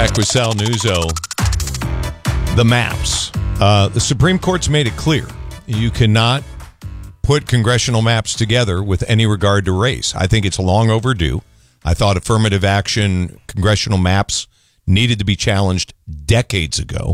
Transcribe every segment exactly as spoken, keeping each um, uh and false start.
Back with Sal Nuzzo. The maps. Uh, the Supreme Court's made it clear. You cannot put congressional maps together with any regard to race. I think it's long overdue. I thought affirmative action congressional maps needed to be challenged decades ago.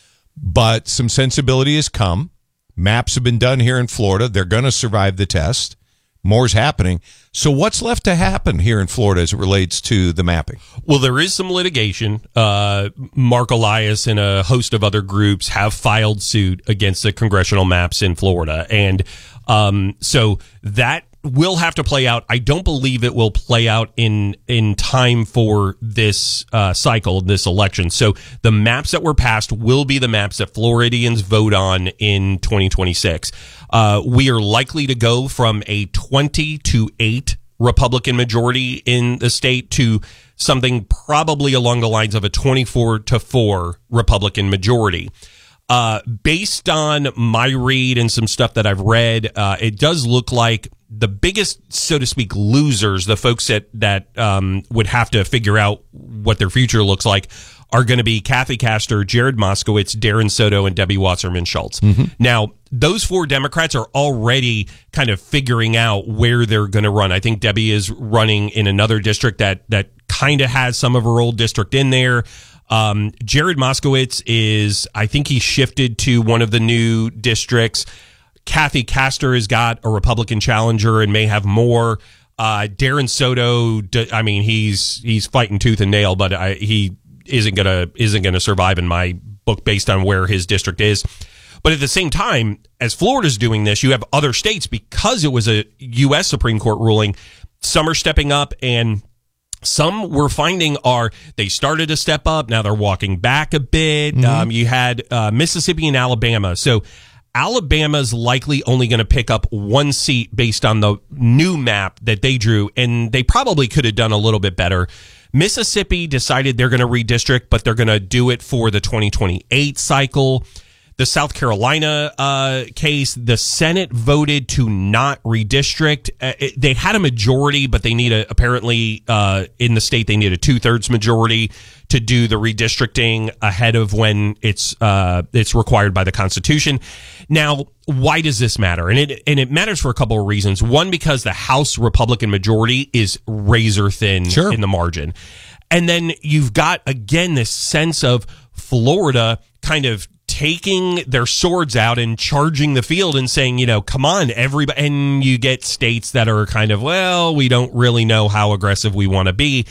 But some sensibility has come. Maps have been done here in Florida. They're going to survive the test. More's happening. So what's left to happen here in Florida as it relates to the mapping? Well, there is some litigation. Uh, Mark Elias and a host of other groups have filed suit against the congressional maps in Florida. And um, so that will have to play out. I don't believe it will play out in in time for this uh, cycle, this election. So the maps that were passed will be the maps that Floridians vote on in twenty twenty-six. Uh, we are likely to go from a twenty to eight Republican majority in the state to something probably along the lines of a twenty-four to four Republican majority. Uh, based on my read and some stuff that I've read, uh, it does look like the biggest, so to speak, losers, the folks that, that um, would have to figure out what their future looks like, are going to be Kathy Castor, Jared Moskowitz, Darren Soto, and Debbie Wasserman Schultz. Mm-hmm. Now, those four Democrats are already kind of figuring out where they're going to run. I think Debbie is running in another district that, that kind of has some of her old district in there. Um, Jared Moskowitz is, I think he shifted to one of the new districts. Kathy Castor has got a Republican challenger and may have more. Uh, Darren Soto, I mean, he's he's fighting tooth and nail, but I, he isn't gonna isn't gonna survive in my book based on where his district is. But at the same time, as Florida's doing this, you have other states, because it was a U S Supreme Court ruling. Some are stepping up, and some we're finding are they started to step up. Now they're walking back a bit. Mm-hmm. Um, you had uh, Mississippi and Alabama. So Alabama's likely only going to pick up one seat based on the new map that they drew, and they probably could have done a little bit better. Mississippi decided they're going to redistrict, but they're going to do it for the twenty twenty-eight cycle. The South Carolina uh, case, the Senate voted to not redistrict. Uh, it, they had a majority, but they need a, apparently uh, in the state, they need a two-thirds majority to do the redistricting ahead of when it's uh, it's required by the Constitution. Now, why does this matter? And it and it matters for a couple of reasons. One, because the House Republican majority is razor thin sure. in the margin. And then you've got, again, this sense of Florida kind of taking their swords out and charging the field and saying, you know, come on, everybody. And you get states that are kind of, well, we don't really know how aggressive we want to be.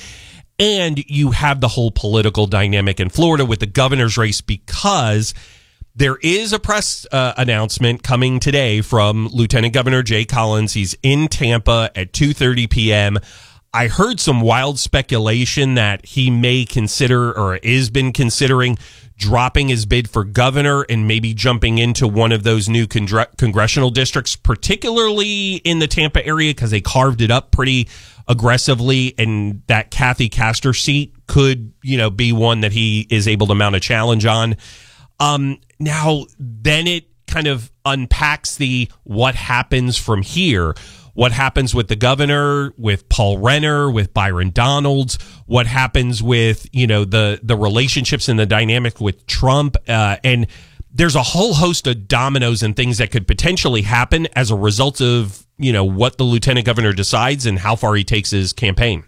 And you have the whole political dynamic in Florida with the governor's race, because there is a press uh, announcement coming today from Lieutenant Governor Jay Collins. He's in Tampa at two thirty p.m. I heard some wild speculation that he may consider or is been considering dropping his bid for governor and maybe jumping into one of those new con- congressional districts, particularly in the Tampa area, because they carved it up pretty aggressively, and that Kathy Castor seat could, you know, be one that he is able to mount a challenge on. Um, now, then it kind of unpacks the what happens from here. What happens with the governor, with Paul Renner, with Byron Donalds? What happens with, you know, the, the relationships and the dynamic with Trump? Uh, and there's a whole host of dominoes and things that could potentially happen as a result of, you know, what the lieutenant governor decides and how far he takes his campaign.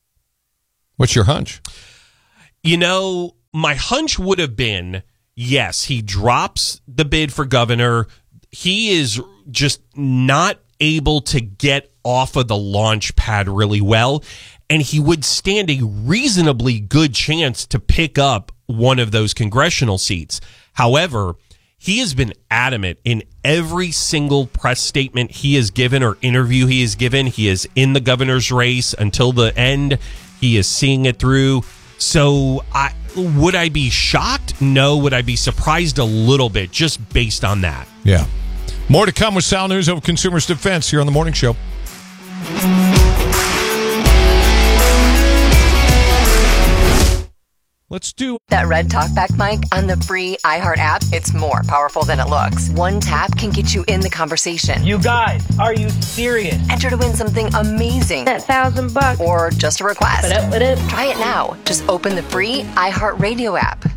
What's your hunch? You know, my hunch would have been, yes, he drops the bid for governor. He is just not able to get off of the launch pad really well, and he would stand a reasonably good chance to pick up one of those congressional seats. However, he has been adamant in every single press statement he has given or interview he has given. He is in the governor's race until the end. He is seeing it through. So I, would I be shocked? No. Would I be surprised a little bit just based on that? Yeah. More to come with Sal News of Consumers Defense here on The Morning Show. Let's do that Red Talkback mic on the free iHeart app. It's more powerful than it looks. One tap can get you in the conversation. You guys, are you serious? Enter to win something amazing. That thousand bucks. Or just a request. What up, what up? Try it now. Just open the free iHeart Radio app.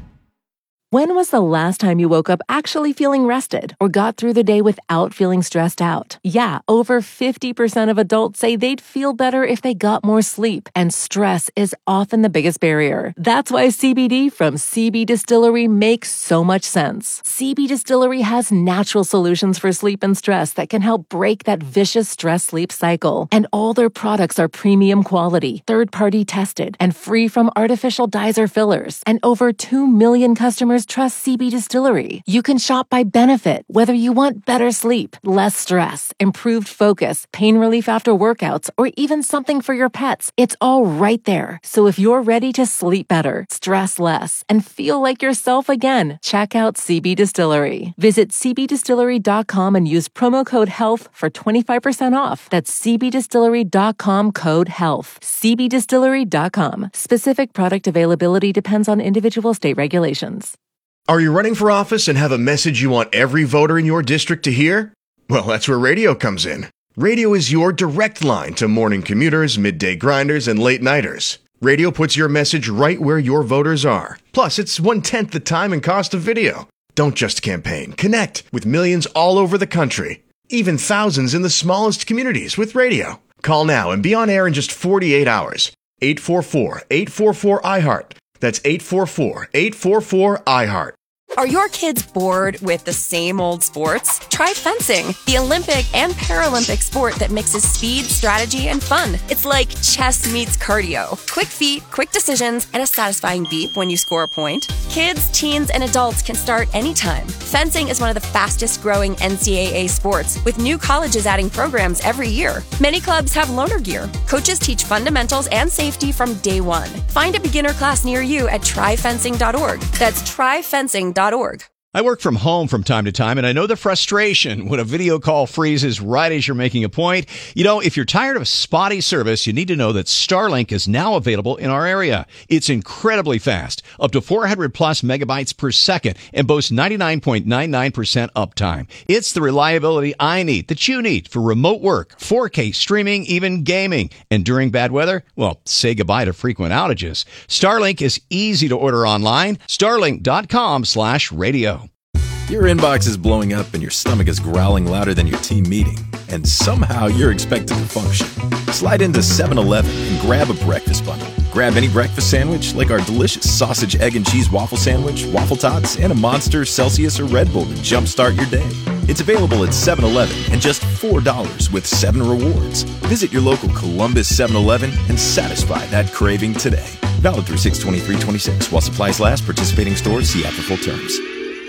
When was the last time you woke up actually feeling rested or got through the day without feeling stressed out? Yeah, over fifty percent of adults say they'd feel better if they got more sleep, and stress is often the biggest barrier. That's why C B D from C B Distillery makes so much sense. C B Distillery has natural solutions for sleep and stress that can help break that vicious stress-sleep cycle. And all their products are premium quality, third-party tested, and free from artificial dyes or fillers. And over two million customers trust C B Distillery. You can shop by benefit, whether you want better sleep, less stress, improved focus, pain relief after workouts, or even something for your pets. It's all right there. So if you're ready to sleep better, stress less, and feel like yourself again, check out C B Distillery. Visit c b distillery dot com and use promo code HEALTH for twenty-five percent off. That's c b distillery dot com code HEALTH. c b distillery dot com. Specific product availability depends on individual state regulations. Are you running for office and have a message you want every voter in your district to hear? Well, that's where radio comes in. Radio is your direct line to morning commuters, midday grinders, and late-nighters. Radio puts your message right where your voters are. Plus, it's one-tenth the time and cost of video. Don't just campaign. Connect with millions all over the country, even thousands in the smallest communities with radio. Call now and be on air in just forty-eight hours. eight four four, eight four four, I heart. That's eight four four, eight four four, I heart. Are your kids bored with the same old sports? Try fencing, the Olympic and Paralympic sport that mixes speed, strategy, and fun. It's like chess meets cardio. Quick feet, quick decisions, and a satisfying beep when you score a point. Kids, teens, and adults can start anytime. Fencing is one of the fastest growing N C double A sports, with new colleges adding programs every year. Many clubs have loaner gear. Coaches teach fundamentals and safety from day one. Find a beginner class near you at try fencing dot org. That's try fencing dot org. I work from home from time to time, and I know the frustration when a video call freezes right as you're making a point. You know, if you're tired of spotty service, you need to know that Starlink is now available in our area. It's incredibly fast, up to four hundred plus megabytes per second, and boasts ninety-nine point nine nine percent uptime. It's the reliability I need, that you need, for remote work, four K streaming, even gaming. And during bad weather, well, say goodbye to frequent outages. Starlink is easy to order online. Starlink dot com slash radio. Your inbox is blowing up and your stomach is growling louder than your team meeting, and somehow you're expected to function. Slide into seven eleven and grab a breakfast bundle. Grab any breakfast sandwich like our delicious sausage, egg, and cheese waffle sandwich, waffle tots, and a Monster, Celsius, or Red Bull to jumpstart your day. It's available at seven eleven and just four dollars with seven rewards. Visit your local Columbus seven eleven and satisfy that craving today. Valid through six twenty-three twenty-six. While supplies last, participating stores, see app for full terms.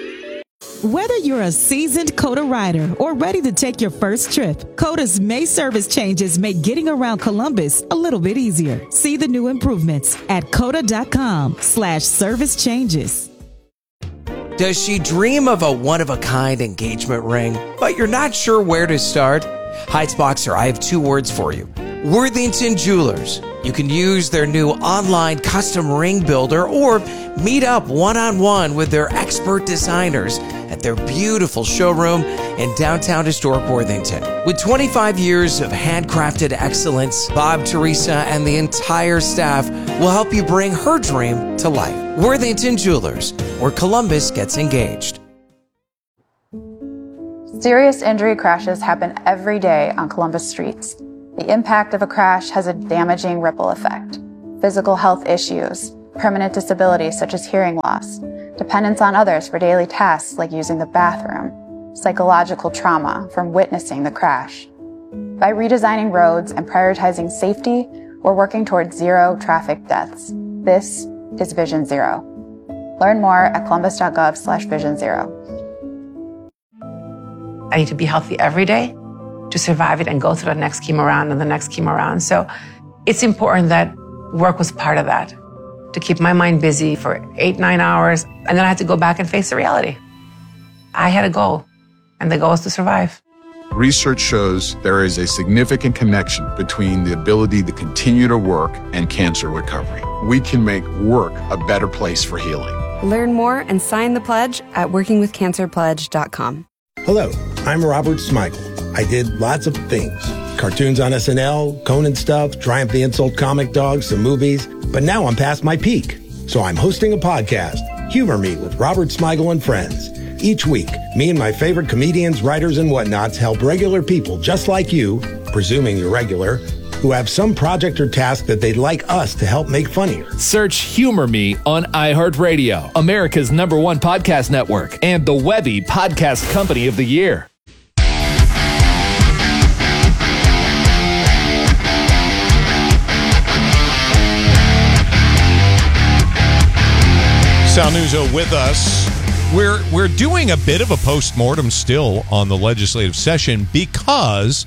Whether you're a seasoned COTA rider or ready to take your first trip, COTA's May service changes make getting around Columbus a little bit easier. See the new improvements at cota dot com slash service changes. Does she dream of a one-of-a-kind engagement ring, but you're not sure where to start? Heights Boxer, I have two words for you. Worthington Jewelers. You can use their new online custom ring builder or meet up one-on-one with their expert designers at their beautiful showroom in downtown historic Worthington. With twenty-five years of handcrafted excellence, Bob, Teresa, and the entire staff will help you bring her dream to life. Worthington Jewelers, where Columbus gets engaged. Serious injury crashes happen every day on Columbus streets. The impact of a crash has a damaging ripple effect. Physical health issues, permanent disabilities such as hearing loss, dependence on others for daily tasks like using the bathroom, psychological trauma from witnessing the crash. By redesigning roads and prioritizing safety, we're working towards zero traffic deaths. This is Vision Zero. Learn more at columbus.gov slash vision zero. I need to be healthy every day to survive it and go through the next chemo round and the next chemo round. So it's important that work was part of that, to keep my mind busy for eight, nine hours. And then I had to go back and face the reality. I had a goal, and the goal is to survive. research shows there is a significant connection between the ability to continue to work and cancer recovery. We can make work a better place for healing. Learn more and sign the pledge at working with cancer pledge dot com. Hello, I'm Robert Smigel. I did lots of things. Cartoons on S N L, Conan stuff, Triumph the Insult comic dogs, some movies. But now I'm past my peak. So I'm hosting a podcast, Humor Me with Robert Smigel and Friends. Each week, me and my favorite comedians, writers, and whatnots help regular people just like you, presuming you're regular, who have some project or task that they'd like us to help make funnier. Search Humor Me on iHeartRadio, America's number one podcast network, and the Webby Podcast Company of the Year. Sal Nuzzo with us. We're we're doing a bit of a postmortem still on the legislative session because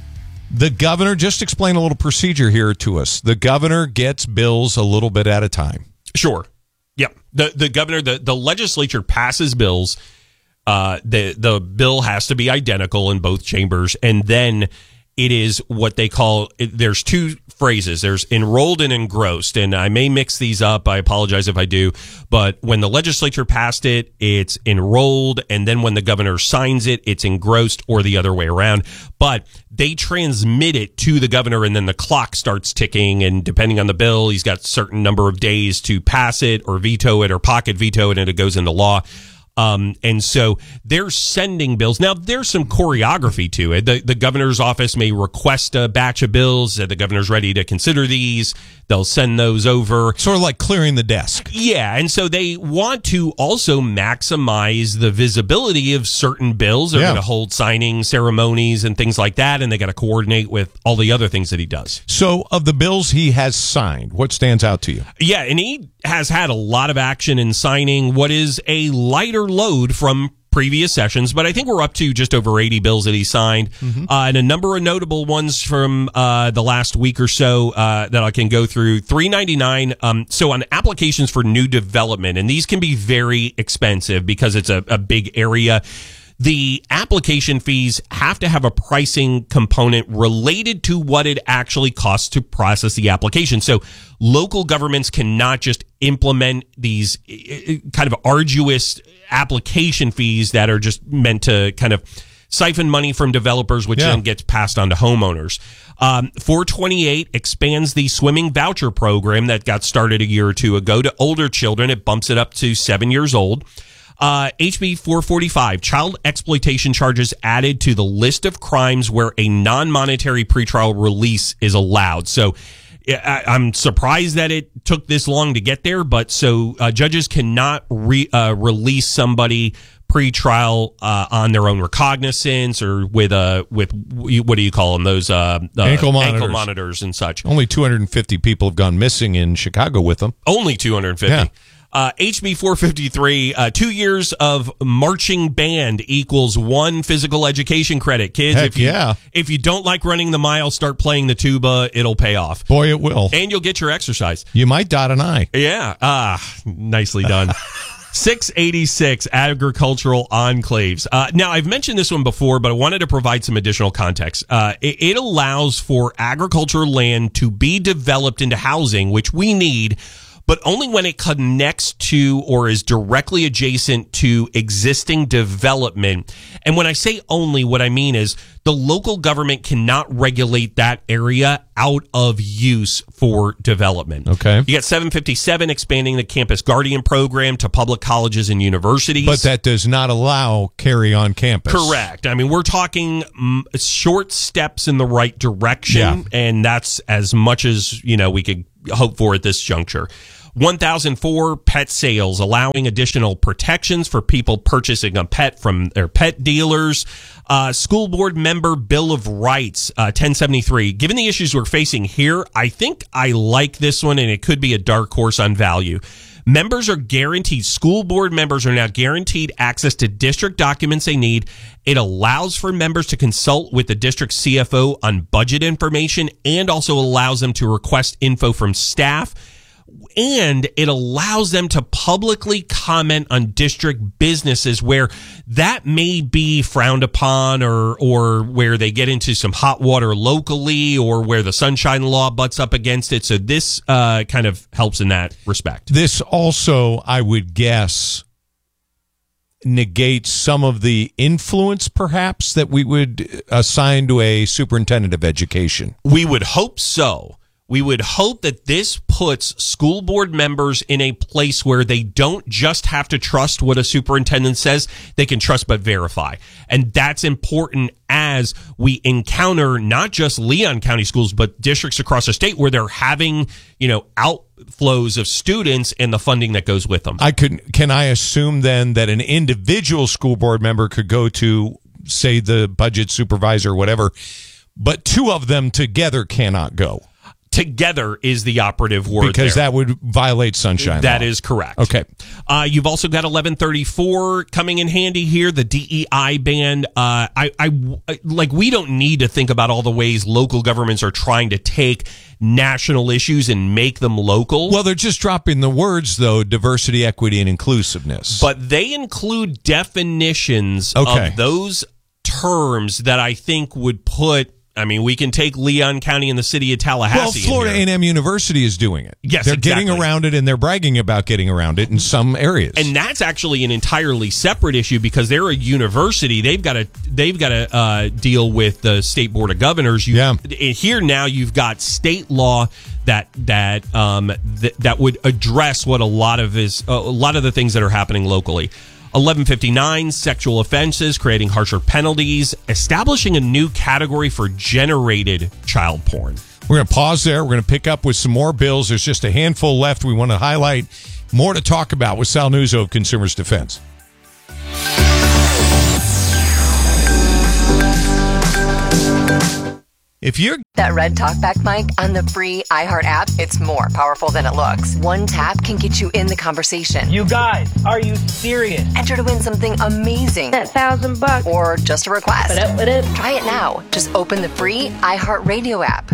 the governor, just explain a little procedure here to us. The governor gets bills a little bit at a time. Sure. Yep. The the governor, the, the legislature passes bills. Uh, the the bill has to be identical in both chambers, and then it is what they call, it, there's two phrases. There's enrolled and engrossed, and I may mix these up. I apologize if I do. But when the legislature passed it, it's enrolled, and then when the governor signs it, it's engrossed, or the other way around. But they transmit it to the governor, and then the clock starts ticking, and depending on the bill, he's got a certain number of days to pass it or veto it or pocket veto it, and it goes into law. Um, and so they're sending bills. Now, there's some choreography to it. The, the governor's office may request a batch of bills that the governor's ready to consider these. They'll send those over. Sort of like clearing the desk. Yeah, and so they want to also maximize the visibility of certain bills. They're Yeah. going to hold signing ceremonies and things like that, and they got to coordinate with all the other things that he does. So, of the bills he has signed, what stands out to you? Yeah, and he has had a lot of action in signing what is a lighter load from previous sessions, but I think we're up to just over eighty bills that he signed, mm-hmm. uh, and a number of notable ones from uh, the last week or so uh, that I can go through. three ninety-nine. Um, so on applications for new development, and these can be very expensive because it's a, a big area. The application fees have to have a pricing component related to what it actually costs to process the application. So local governments cannot just implement these kind of arduous application fees that are just meant to kind of siphon money from developers, which yeah. then gets passed on to homeowners. Um, four twenty-eight expands the swimming voucher program that got started a year or two ago to older children. It bumps it up to seven years old. Uh, H B four forty-five, child exploitation charges added to the list of crimes where a non-monetary pretrial release is allowed. So I, I'm surprised that it took this long to get there, but so uh, judges cannot re, uh, release somebody pretrial uh, on their own recognizance or with a with what do you call them? Those uh, uh, ankle monitors. ankle monitors and such. Only two hundred fifty people have gone missing in Chicago with them. Only two hundred fifty. Yeah. Uh, H B four fifty-three, uh, two years of marching band equals one physical education credit. Kids, Heck if you, yeah. if you don't like running the mile, start playing the tuba. It'll pay off. Boy, it will. And you'll get your exercise. You might dot an I. Yeah. Ah, nicely done. six eighty-six, agricultural enclaves. Uh, now, I've mentioned this one before, but I wanted to provide some additional context. Uh, it, it allows for agricultural land to be developed into housing, which we need, but only when it connects to or is directly adjacent to existing development. And when I say only, what I mean is the local government cannot regulate that area out of use for development. Okay. You got seven fifty-seven expanding the Campus Guardian program to public colleges and universities. But that does not allow carry on campus. Correct. I mean, we're talking mm, short steps in the right direction, Yeah. and that's as much as, you know, we could hope for at this juncture. one thousand four, pet sales, allowing additional protections for people purchasing a pet from their pet dealers. Uh, school board member Bill of Rights, uh, ten seventy-three. Given the issues we're facing here, I think I like this one, and it could be a dark horse on value. Members are guaranteed, school board members are now guaranteed access to district documents they need. It allows for members to consult with the district C F O on budget information and also allows them to request info from staff. and it allows them to publicly comment on district businesses where that may be frowned upon, or or where they get into some hot water locally, or where the Sunshine Law butts up against it. So this uh, kind of helps in that respect. This also, I would guess, negates some of the influence, perhaps, that we would assign to a superintendent of education. We would hope so. We would hope that this puts school board members in a place where they don't just have to trust what a superintendent says, they can trust but verify. And that's important as we encounter not just Leon County schools, but districts across the state where they're having, you know, outflows of students and the funding that goes with them. I could, can I assume then that an individual school board member could go to, say, the budget supervisor or whatever, but two of them together cannot go? Together is the operative word because there. That would violate sunshine That law. is correct. Okay. Uh, you've also got eleven thirty-four coming in handy here, the D E I ban. Uh, I, I, like, we don't need to think about all the ways local governments are trying to take national issues and make them local. Well, they're just dropping the words, though, diversity, equity, and inclusiveness. But they include definitions okay. of those terms that I think would put, I mean, we can take Leon County and the city of Tallahassee. Well, Florida A and M University is doing it. Yes, they're exactly. getting around it, and they're bragging about getting around it in some areas. And that's actually an entirely separate issue because they're a university. They've got to they've got to uh, deal with the state board of governors. You, yeah. Here now you've got state law that that um th- that would address what a lot of is uh, a lot of the things that are happening locally. eleven fifty-nine, sexual offenses, creating harsher penalties, establishing a new category for generated child porn. We're going to pause there. We're going to pick up with some more bills. There's just a handful left. We want to highlight more to talk about with Sal Nuzzo of Consumers Defense. If you're that red talkback mic on the free iHeart app, it's more powerful than it looks. One tap can get you in the conversation. You guys, are you serious? Enter to win something amazing. That thousand bucks. Or just a request. What up, what up? Try it now. Just open the free iHeart Radio app.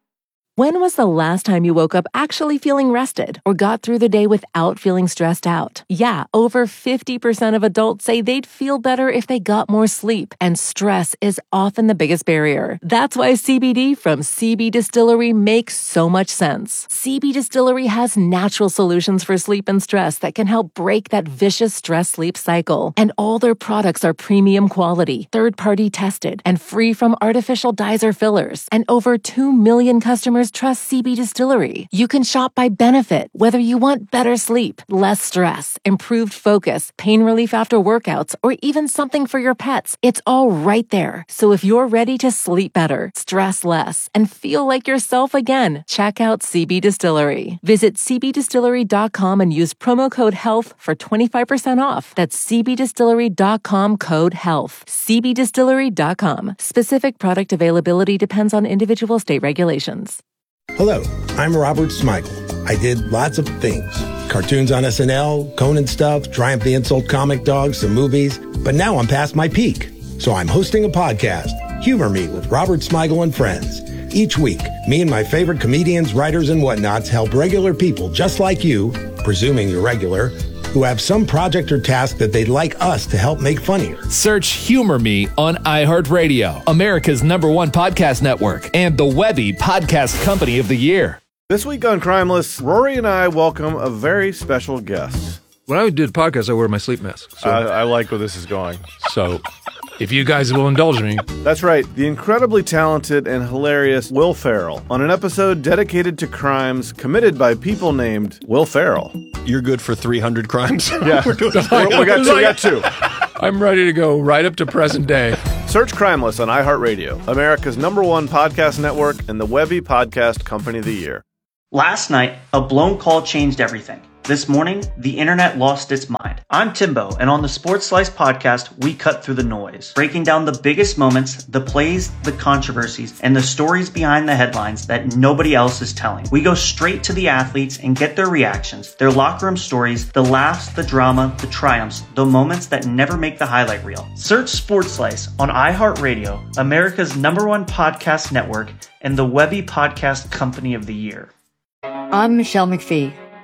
When was the last time you woke up actually feeling rested or got through the day without feeling stressed out? Yeah, over fifty percent of adults say they'd feel better if they got more sleep, and stress is often the biggest barrier. That's why C B D from C B Distillery makes so much sense. C B Distillery has natural solutions for sleep and stress that can help break that vicious stress-sleep cycle. And all their products are premium quality, third-party tested, and free from artificial dyes or fillers. And over two million customers trust C B Distillery. You can shop by benefit, whether you want better sleep, less stress, improved focus, pain relief after workouts, or even something for your pets. It's all right there. So if you're ready to sleep better, stress less, and feel like yourself again, check out C B Distillery. Visit c b distillery dot com and use promo code HEALTH for twenty-five percent off. That's c b distillery dot com code HEALTH. c b distillery dot com. Specific product availability depends on individual state regulations. Hello, I'm Robert Smigel. I did lots of things. Cartoons on S N L, Conan stuff, Triumph the Insult comic dogs, some movies. But now I'm past my peak. So I'm hosting a podcast, Humor Me with Robert Smigel and Friends. Each week, me and my favorite comedians, writers, and whatnots help regular people just like you, presuming you're regular, who have some project or task that they'd like us to help make funnier. Search Humor Me on iHeartRadio, America's number one podcast network, and the Webby Podcast Company of the Year. This week on Crimeless, Rory and I welcome a very special guest. When I do the podcast, I wear my sleep mask. So. Uh, I like where this is going. So, if you guys will indulge me. That's right, the incredibly talented and hilarious Will Ferrell on an episode dedicated to crimes committed by people named Will Ferrell. You're good for three hundred crimes? Yeah, we, we, got two, we got two. I'm ready to go right up to present day. Search Crimeless on iHeartRadio, America's number one podcast network, and the Webby Podcast Company of the Year. Last night, a blown call changed everything. This morning, the internet lost its mind. I'm Timbo, and on the Sports Slice podcast, we cut through the noise, breaking down the biggest moments, the plays, the controversies, and the stories behind the headlines that nobody else is telling. We go straight to the athletes and get their reactions, their locker room stories, the laughs, the drama, the triumphs, the moments that never make the highlight reel. Search Sports Slice on iHeartRadio, America's number one podcast network, and the Webby Podcast Company of the Year. I'm Michelle McPhee.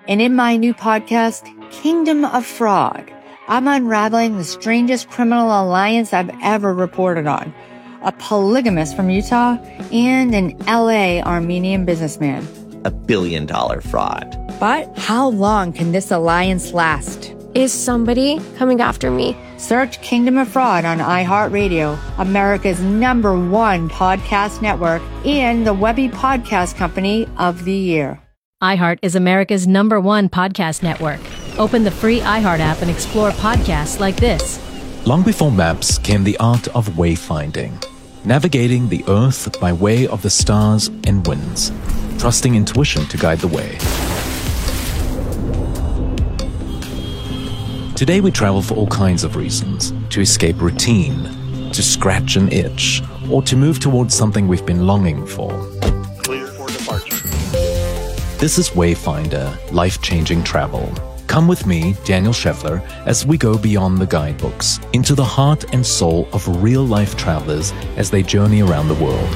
And in my new podcast, Kingdom of Fraud, I'm unraveling the strangest criminal alliance I've ever reported on. A polygamist from Utah and an L A Armenian businessman. A billion dollar fraud. But how long can this alliance last? Is somebody coming after me? Search Kingdom of Fraud on iHeartRadio, America's number one podcast network, and the Webby Podcast Company of the Year. iHeart is America's number one podcast network. Open the free iHeart app and explore podcasts like this. Long before maps came the art of wayfinding, navigating the earth by way of the stars and winds, trusting intuition to guide the way. Today we travel for all kinds of reasons: to escape routine, to scratch an itch, or to move towards something we've been longing for. Clear for departure. This is Wayfinder, life-changing travel. Come with me, Daniel Scheffler, as we go beyond the guidebooks, into the heart and soul of real-life travelers as they journey around the world.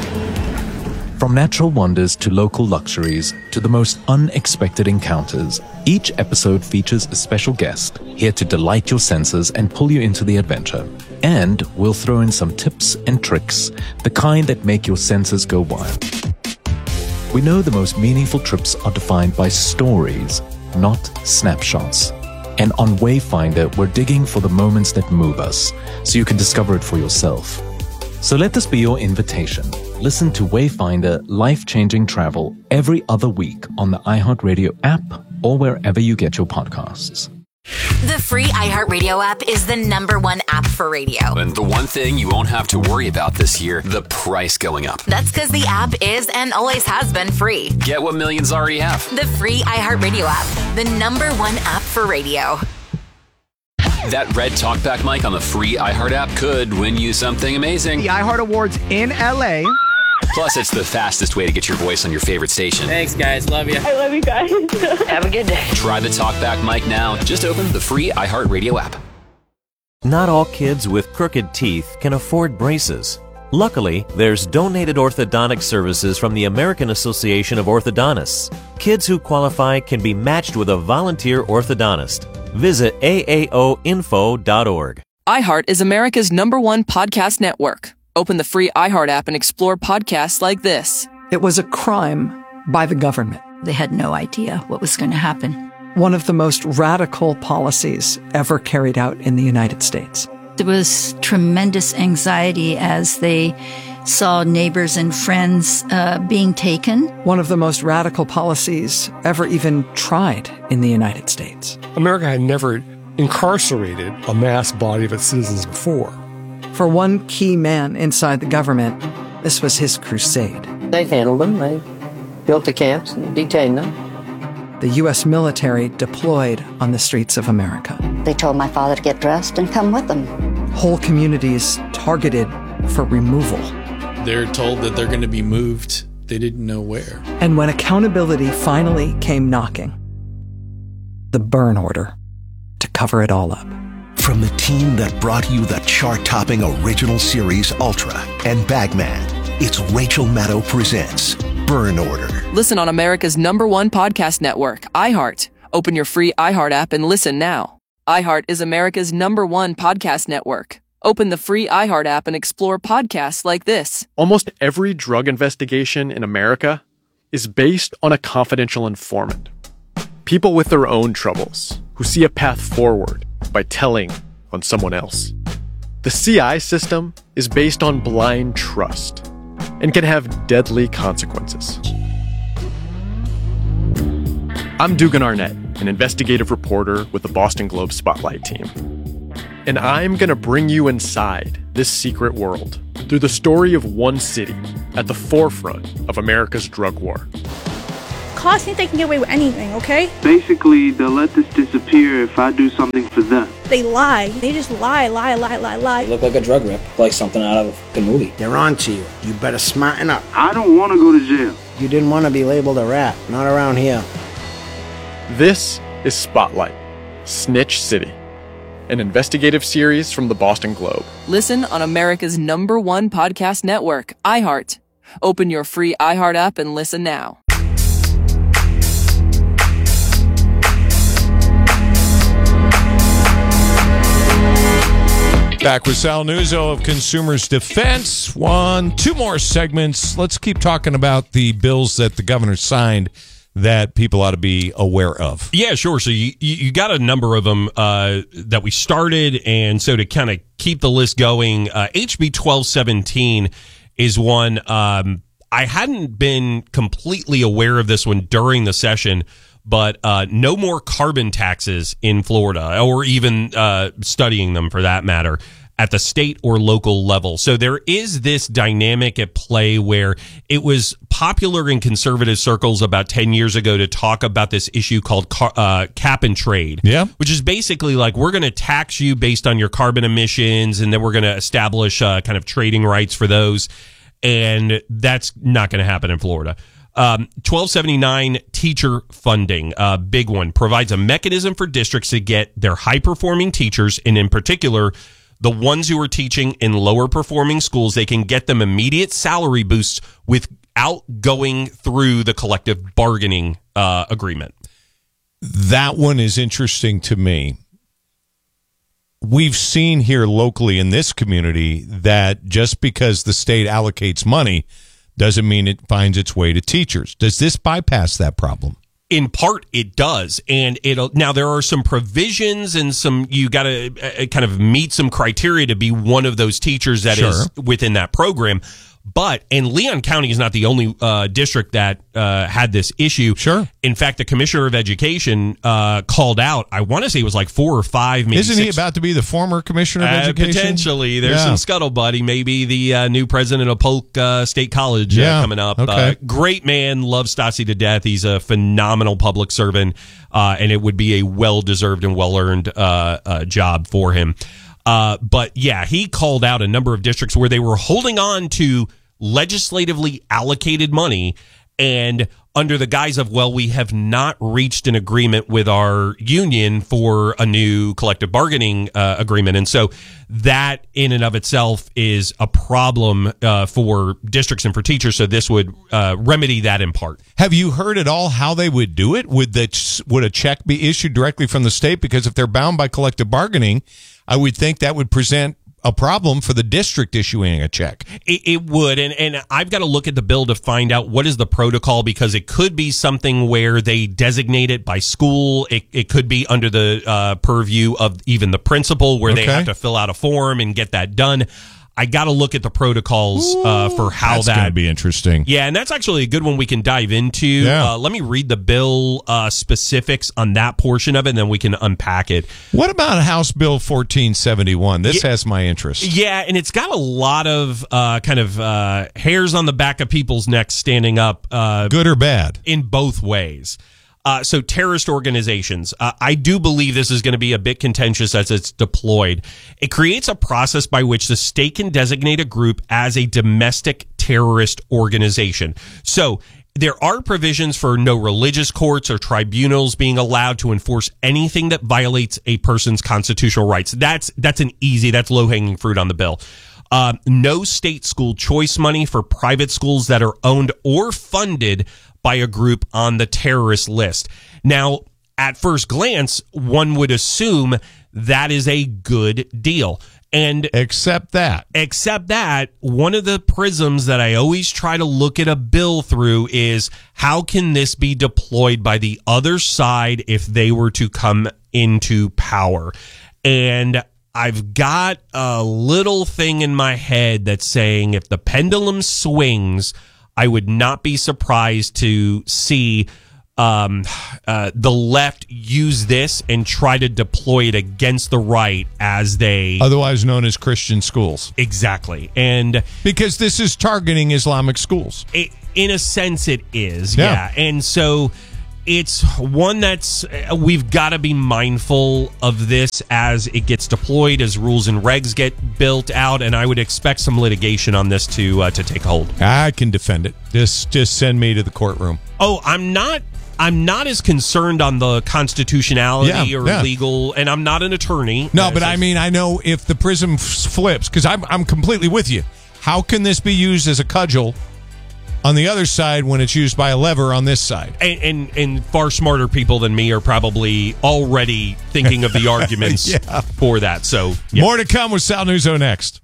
From natural wonders to local luxuries to the most unexpected encounters, each episode features a special guest here to delight your senses and pull you into the adventure. And we'll throw in some tips and tricks, the kind that make your senses go wild. We know the most meaningful trips are defined by stories, not snapshots. And on Wayfinder, we're digging for the moments that move us, so you can discover it for yourself. So let this be your invitation. Listen to Wayfinder Life-Changing Travel every other week on the iHeartRadio app or wherever you get your podcasts. The free iHeartRadio app is the number one app for radio. And the one thing you won't have to worry about this year, the price going up. That's because the app is and always has been free. Get what millions already have. The free iHeartRadio app, the number one app for radio. That red talkback mic on the free iHeart app could win you something amazing. The iHeart Awards in L A. Plus, it's the fastest way to get your voice on your favorite station. Thanks, guys. Love you. I love you guys. Have a good day. Try the talkback mic now. Just open the free iHeartRadio app. Not all kids with crooked teeth can afford braces. Luckily, there's donated orthodontic services from the American Association of Orthodontists. Kids who qualify can be matched with a volunteer orthodontist. Visit A A O info dot org. iHeart is America's number one podcast network. Open the free iHeart app and explore podcasts like this. It was a crime by the government. They had no idea what was going to happen. One of the most radical policies ever carried out in the United States. There was tremendous anxiety as they saw neighbors and friends uh, being taken. One of the most radical policies ever even tried in the United States. America had never incarcerated a mass body of its citizens before. For one key man inside the government, this was his crusade. They handled them. They built the camps and detained them. The U S military deployed on the streets of America. They told my father to get dressed and come with them. Whole communities targeted for removal. They're told that they're going to be moved. They didn't know where. And when accountability finally came knocking, the burn order to cover it all up. From the team that brought you the chart-topping original series Ultra and Bagman, it's Rachel Maddow presents Burn Order. Listen on America's number one podcast network, iHeart. Open your free iHeart app and listen now. iHeart is America's number one podcast network. Open the free iHeart app and explore podcasts like this. Almost every drug investigation in America is based on a confidential informant. People with their own troubles who see a path forward by telling on someone else. The C I system is based on blind trust and can have deadly consequences. I'm Dugan Arnett, an investigative reporter with the Boston Globe Spotlight team. And I'm going to bring you inside this secret world through the story of one city at the forefront of America's drug war. Cops think they can get away with anything, okay? Basically, they'll let this disappear if I do something for them. They lie. They just lie, lie, lie, lie, lie. You look like a drug rip, like something out of a movie. They're on to you. You better smarten up. I don't want to go to jail. You didn't want to be labeled a rat. Not around here. This is Spotlight, Snitch City, an investigative series from the Boston Globe. Listen on America's number one podcast network, iHeart. Open your free iHeart app and listen now. Back with Sal Nuzzo of Consumers Defense. One, two more segments. Let's keep talking about the bills that the governor signed that people ought to be aware of. Yeah, sure. So you you got a number of them uh, that we started, and so to kind of keep the list going, uh, H B twelve seventeen is one. Um, I hadn't been completely aware of this one during the session, but uh, no more carbon taxes in Florida, or even uh, studying them for that matter, at the state or local level. So there is this dynamic at play where it was popular in conservative circles about ten years ago to talk about this issue called car, uh, cap and trade. Yeah. Which is basically like, we're going to tax you based on your carbon emissions, and then we're going to establish uh, kind of trading rights for those. And that's not going to happen in Florida. Um, twelve seventy-nine teacher funding, uh, big one, provides a mechanism for districts to get their high-performing teachers, and in particular, the ones who are teaching in lower-performing schools, they can get them immediate salary boosts without going through the collective bargaining uh, agreement. That one is interesting to me. We've seen here locally in this community that just because the state allocates money doesn't mean it finds its way to teachers. Does this bypass that problem? In part, it does, and it'll. Now there are some provisions and some you got to uh, kind of meet some criteria to be one of those teachers that Sure. is within that program. But and Leon County is not the only uh, district that uh, had this issue. Sure. In fact, the Commissioner of Education uh, called out. I want to say it was like four or five. Maybe Isn't six. he about to be the former Commissioner of Uh, Education? Potentially. There's Yeah. some scuttlebutt. He may be the uh, new president of Polk uh, State College Yeah. uh, coming up. Okay. Uh, great man. Loves Stasi to death. He's a phenomenal public servant, uh, and it would be a well-deserved and well-earned uh, uh, job for him. Uh, but, yeah, he called out a number of districts where they were holding on to legislatively allocated money, and under the guise of, well, we have not reached an agreement with our union for a new collective bargaining uh, agreement. And so that in and of itself is a problem uh, for districts and for teachers. So this would uh, remedy that in part. Have you heard at all how they would do it? Would the would a check be issued directly from the state? Because if they're bound by collective bargaining, I would think that would present a problem for the district issuing a check. It, it would, and, and I've got to look at the bill to find out what is the protocol, because it could be something where they designate it by school. It, it could be under the uh, purview of even the principal, where Okay. they have to fill out a form and get that done. I got to look at the protocols uh, for how That's that going to be interesting. Yeah, and that's actually a good one we can dive into. Yeah. Uh, let me read the bill uh, specifics on that portion of it, and then we can unpack it. What about House Bill fourteen seventy-one? This Yeah. has my interest. Yeah, and it's got a lot of uh, kind of uh, hairs on the back of people's necks standing up. Uh, Good or bad? in both ways. Uh, so terrorist organizations, uh, I do believe this is going to be a bit contentious as it's deployed. It creates a process by which the state can designate a group as a domestic terrorist organization. So there are provisions for no religious courts or tribunals being allowed to enforce anything that violates a person's constitutional rights. That's that's an easy, that's low-hanging fruit on the bill. Uh, no state school choice money for private schools that are owned or funded by a group on the terrorist list. Now, at first glance, one would assume that is a good deal. And except that, except that one of the prisms that I always try to look at a bill through is, how can this be deployed by the other side if they were to come into power? And I've got a little thing in my head that's saying if the pendulum swings, I would not be surprised to see um, uh, the left use this and try to deploy it against the right as they... Otherwise known as Christian schools. Exactly. And because this is targeting Islamic schools. It, in a sense, it is. Yeah. yeah. And so it's one that's... We've got to be mindful of this as it gets deployed, as rules and regs get built out, and I would expect some litigation on this to uh, to take hold. I can defend it. Just, just send me to the courtroom. Oh, I'm not... I'm not as concerned on the constitutionality Yeah, or yeah. legal, and I'm not an attorney. No, but I mean, I know if the prism f- flips, because I'm, I'm completely with you. How can this be used as a cudgel on the other side when it's used by a lever on this side. And, and and far smarter people than me are probably already thinking of the arguments yeah. for that. So yeah. More to come with Sal Nuzzo next.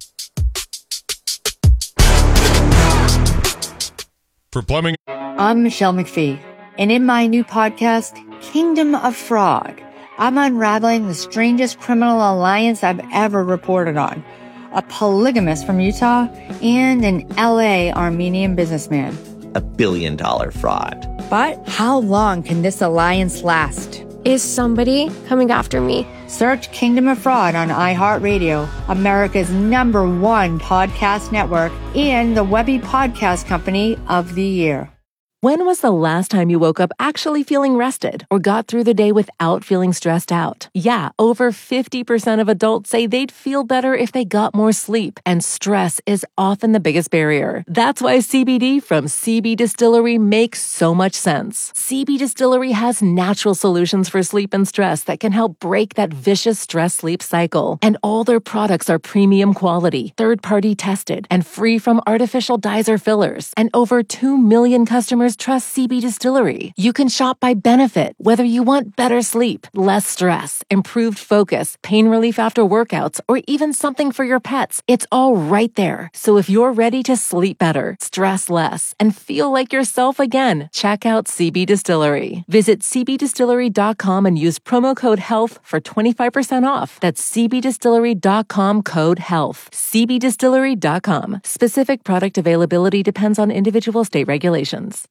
For plumbing, I'm Michelle McPhee, and in my new podcast, Kingdom of Fraud, I'm unraveling the strangest criminal alliance I've ever reported on. A polygamist from Utah and an L A Armenian businessman. A billion dollar fraud. But how long can this alliance last? Is somebody coming after me? Search Kingdom of Fraud on iHeartRadio, America's number one podcast network, and the Webby Podcast Company of the Year. When was the last time you woke up actually feeling rested or got through the day without feeling stressed out? Yeah, over fifty percent of adults say they'd feel better if they got more sleep, and stress is often the biggest barrier. That's why C B D from C B Distillery makes so much sense. C B Distillery has natural solutions for sleep and stress that can help break that vicious stress-sleep cycle. And all their products are premium quality, third-party tested, and free from artificial dyes or fillers. And over two million customers trust C B Distillery. You can shop by benefit, whether you want better sleep, less stress, improved focus, pain relief after workouts, or even something for your pets. It's all right there. So if you're ready to sleep better, stress less, and feel like yourself again, check out C B Distillery. Visit c b distillery dot com and use promo code HEALTH for twenty-five percent off. That's c b distillery dot com code HEALTH. c b distillery dot com. Specific product availability depends on individual state regulations.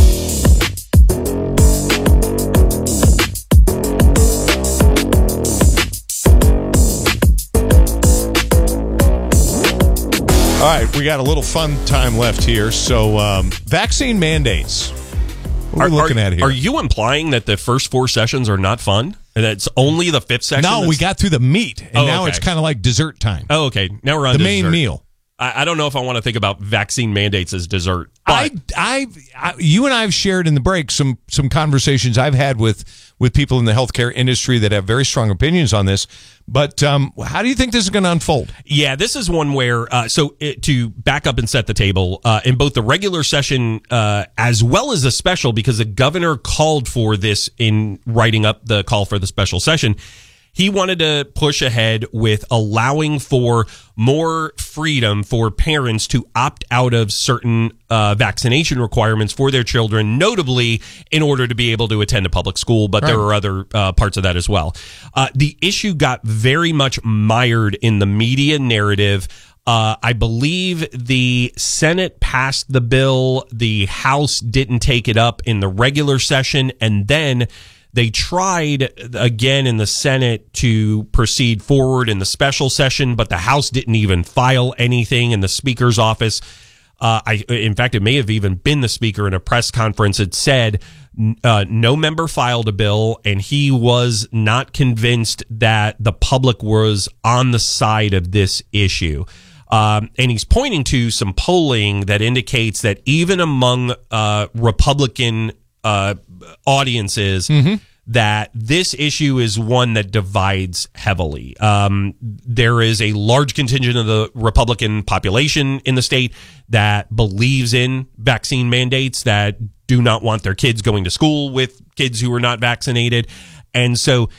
All right, we got a little fun time left here. So, um, vaccine mandates. What are we looking are, at here? Are you implying that the first four sessions are not fun? And it's only the fifth session? No, we got through the meat, and oh, now okay. it's kind of like dessert time. Oh, okay. Now we're on the to main dessert. meal. I, I don't know if I want to think about vaccine mandates as dessert. I, I, I, you and I have shared in the break some some conversations I've had with with people in the healthcare industry that have very strong opinions on this. But um, how do you think this is going to unfold? Yeah, this is one where, uh, so it, to back up and set the table, uh, in both the regular session uh, as well as the special, because the governor called for this in writing up the call for the special session, he wanted to push ahead with allowing for more freedom for parents to opt out of certain uh, vaccination requirements for their children, notably in order to be able to attend a public school. But right. there are other uh, parts of that as well. Uh, the issue got very much mired in the media narrative. Uh, I believe the Senate passed the bill. The House didn't take it up in the regular session. And then they tried again in the Senate to proceed forward in the special session, but the House didn't even file anything in the Speaker's office. Uh, I, in fact, it may have even been the Speaker in a press conference. It said uh, no member filed a bill, and he was not convinced that the public was on the side of this issue. Um, and he's pointing to some polling that indicates that even among uh, Republican uh, audiences, mm-hmm. that this issue is one that divides heavily. Um, there is a large contingent of the Republican population in the state that believes in vaccine mandates, that do not want their kids going to school with kids who are not vaccinated. And so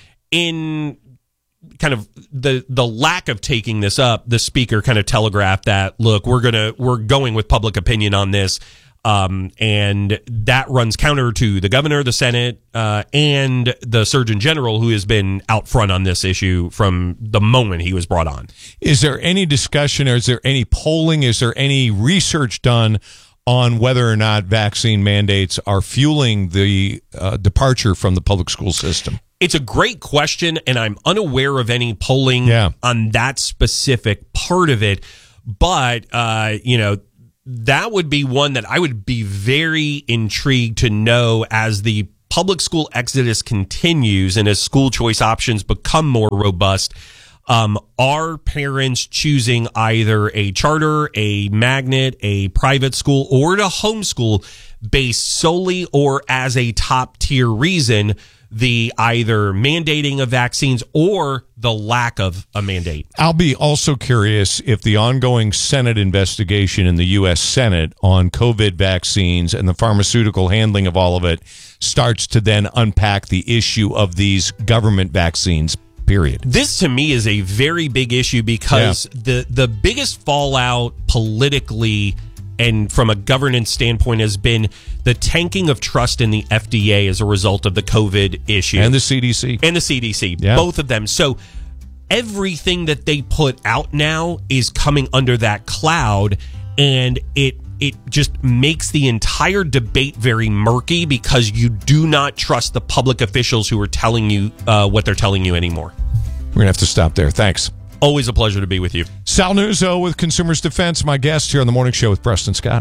in kind of the the lack of taking this up, the Speaker kind of telegraphed that, look, we're gonna we're going with public opinion on this. Um, and that runs counter to the governor, the Senate, uh, and the Surgeon General, who has been out front on this issue from the moment he was brought on. Is there any discussion, or is there any polling, is there any research done on whether or not vaccine mandates are fueling the uh, departure from the public school system? It's a great question, and I'm unaware of any polling yeah. on that specific part of it. But, uh, you know, that would be one that I would be very intrigued to know as the public school exodus continues and as school choice options become more robust. Um, are parents choosing either a charter, a magnet, a private school, or to homeschool based solely or as a top tier reason the either mandating of vaccines or the lack of a mandate. I'll be also curious if the ongoing Senate investigation in the U S Senate on COVID vaccines and the pharmaceutical handling of all of it starts to then unpack the issue of these government vaccines, period. This, to me, is a very big issue because yeah. the, the biggest fallout politically and from a governance standpoint has been the tanking of trust in the F D A as a result of the COVID issue. And the C D C. And the C D C, yeah. both of them. So everything that they put out now is coming under that cloud, and it it just makes the entire debate very murky because you do not trust the public officials who are telling you uh, what they're telling you anymore. We're going to have to stop there. Thanks. Always a pleasure to be with you. Sal Nuzzo with Consumers Defense, my guest here on the Morning Show with Preston Scott.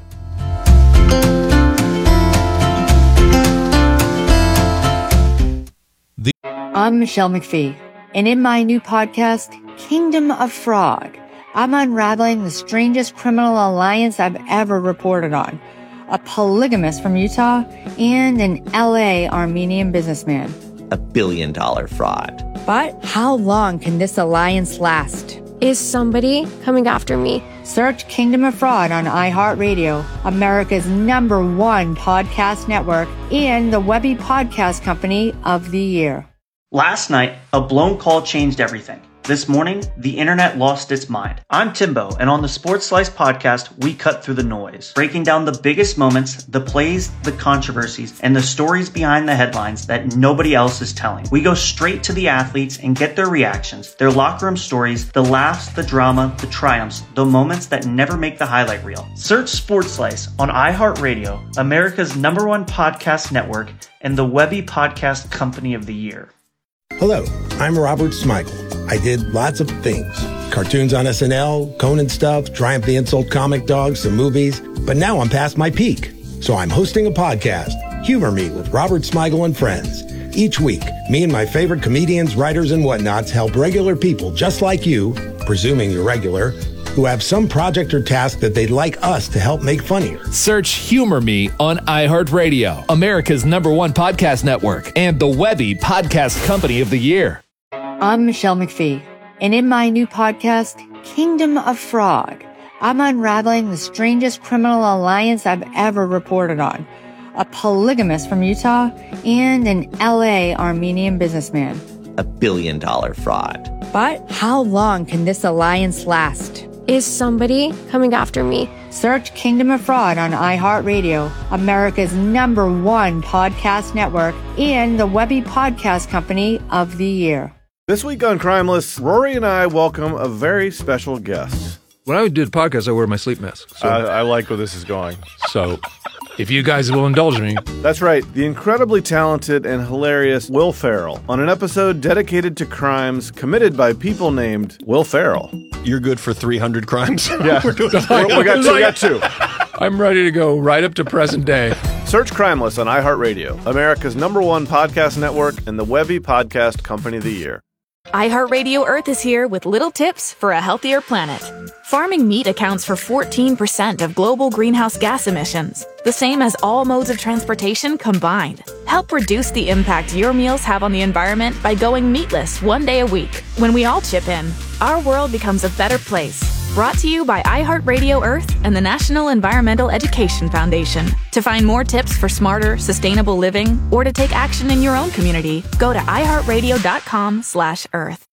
The- I'm Michelle McPhee, and in my new podcast, Kingdom of Fraud, I'm unraveling the strangest criminal alliance I've ever reported on. A polygamist from Utah and an L A Armenian businessman. A billion dollar fraud. But how long can this alliance last? Is somebody coming after me? Search Kingdom of Fraud on iHeartRadio, America's number one podcast network, and the Webby Podcast Company of the Year. Last night, a blown call changed everything. This morning, the internet lost its mind. I'm Timbo, and on the Sports Slice podcast, we cut through the noise, breaking down the biggest moments, the plays, the controversies, and the stories behind the headlines that nobody else is telling. We go straight to the athletes and get their reactions, their locker room stories, the laughs, the drama, the triumphs, the moments that never make the highlight reel. Search Sports Slice on iHeartRadio, America's number one podcast network, and the Webby Podcast Company of the Year. Hello, I'm Robert Smigel. I did lots of things. Cartoons on S N L, Conan stuff, Triumph the Insult Comic Dog, some movies. But now I'm past my peak. So I'm hosting a podcast, Humor Me with Robert Smigel and Friends. Each week, me and my favorite comedians, writers, and whatnots help regular people just like you, presuming you're regular, who have some project or task that they'd like us to help make funnier. Search Humor Me on iHeartRadio, America's number one podcast network, and the Webby Podcast Company of the Year. I'm Michelle McPhee, and in my new podcast, Kingdom of Fraud, I'm unraveling the strangest criminal alliance I've ever reported on. A polygamist from Utah and an L A Armenian businessman. A billion dollar fraud. But how long can this alliance last? Is somebody coming after me? Search Kingdom of Fraud on iHeartRadio, America's number one podcast network, and the Webby Podcast Company of the Year. This week on Crimeless, Rory and I welcome a very special guest. When I do the podcast, I wear my sleep mask. So. I, I like where this is going. So, if you guys will indulge me. That's right, the incredibly talented and hilarious Will Ferrell on an episode dedicated to crimes committed by people named Will Ferrell. You're good for three hundred crimes? Yeah, we're doing we got two. We got two. I'm ready to go right up to present day. Search Crimeless on iHeartRadio, America's number one podcast network, and the Webby Podcast Company of the Year. iHeartRadio Earth is here with little tips for a healthier planet. Farming meat accounts for fourteen percent of global greenhouse gas emissions, the same as all modes of transportation combined. Help reduce the impact your meals have on the environment by going meatless one day a week. When we all chip in, our world becomes a better place. Brought to you by iHeartRadio Earth and the National Environmental Education Foundation. To find more tips for smarter, sustainable living, or to take action in your own community, go to iHeartRadio.com slash Earth.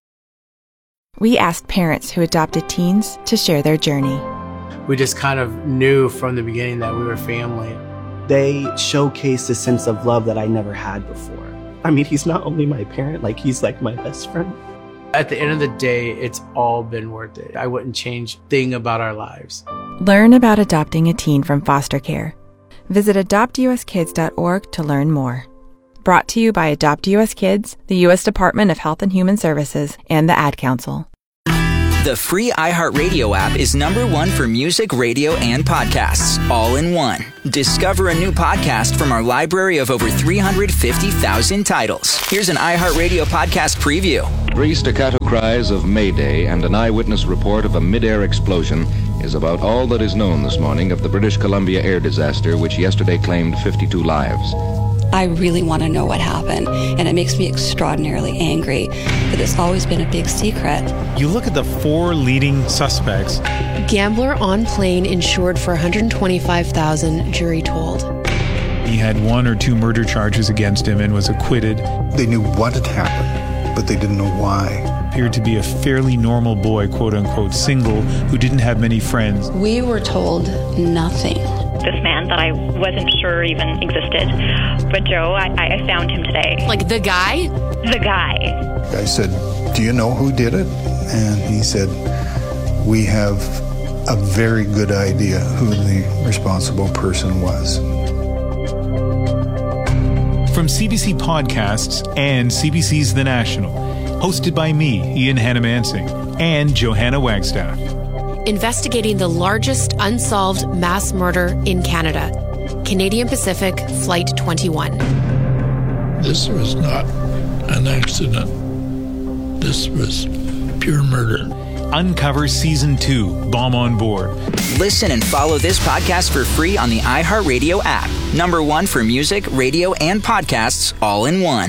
We asked parents who adopted teens to share their journey. We just kind of knew from the beginning that we were family. They showcased a sense of love that I never had before. I mean, he's not only my parent, like he's like my best friend. At the end of the day, it's all been worth it. I wouldn't change a thing about our lives. Learn about adopting a teen from foster care. Visit adopt u s kids dot org to learn more. Brought to you by Adopt U S Kids, the U S Department of Health and Human Services, and the Ad Council. The free iHeartRadio app is number one for music, radio, and podcasts, all in one. Discover a new podcast from our library of over three hundred fifty thousand titles. Here's an iHeartRadio podcast preview. Three staccato cries of Mayday and an eyewitness report of a mid-air explosion is about all that is known this morning of the British Columbia air disaster, which yesterday claimed fifty-two lives. I really want to know what happened, and it makes me extraordinarily angry that it's always been a big secret. You look at the four leading suspects. Gambler on plane insured for one hundred twenty-five thousand dollars, jury told. He had one or two murder charges against him and was acquitted. They knew what had happened, but they didn't know why. Appeared to be a fairly normal boy, quote unquote, single, who didn't have many friends. We were told nothing. This man that I wasn't sure even existed. But Joe, I, I found him today. Like the guy? The guy. I said, do you know who did it? And he said, we have a very good idea who the responsible person was. From C B C Podcasts and C B C's The National, hosted by me, Ian Hannamansing, and Johanna Wagstaff. Investigating the largest unsolved mass murder in Canada. Canadian Pacific Flight twenty-one. This was not an accident. This was pure murder. Uncover Season two, Bomb on Board. Listen and follow this podcast for free on the iHeartRadio app. Number one for music, radio, and podcasts all in one.